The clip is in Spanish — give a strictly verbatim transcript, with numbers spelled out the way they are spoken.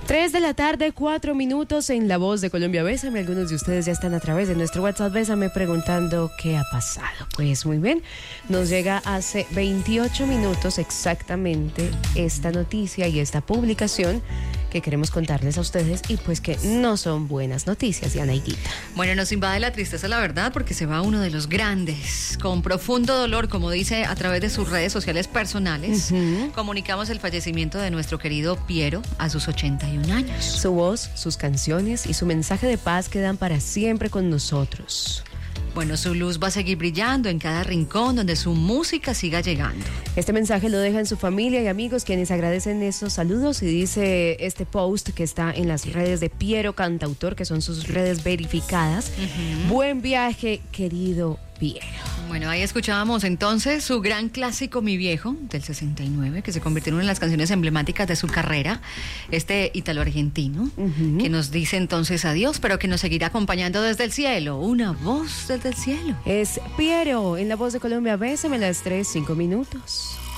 Tres de la tarde, cuatro minutos en La Voz de Colombia. Bésame, algunos de ustedes ya están a través de nuestro WhatsApp Bésame preguntando qué ha pasado. Pues muy bien, nos llega hace veintiocho minutos exactamente esta noticia y esta publicación que queremos contarles a ustedes y pues que no son buenas noticias, Dianaidita. Bueno, nos invade la tristeza, la verdad, porque se va uno de los grandes. Con profundo dolor, como dice a través de sus redes sociales personales, uh-huh. comunicamos el fallecimiento de nuestro querido Piero a sus ochenta y un años. Su voz, sus canciones y su mensaje de paz quedan para siempre con nosotros. Bueno, su luz va a seguir brillando en cada rincón donde su música siga llegando. Este mensaje lo dejan su familia y amigos, quienes agradecen estos saludos, y dice este post que está en las redes de Piero Cantautor, que son sus redes verificadas. Uh-huh. Buen viaje, querido Piero. Bueno, ahí escuchábamos entonces su gran clásico Mi Viejo, del sesenta y nueve, que se convirtió en una de las canciones emblemáticas de su carrera, este ítalo-argentino, uh-huh. que nos dice entonces adiós, pero que nos seguirá acompañando desde el cielo, una voz desde el cielo. Es Piero, en La Voz de Colombia. Bésame, las tres, cinco minutos.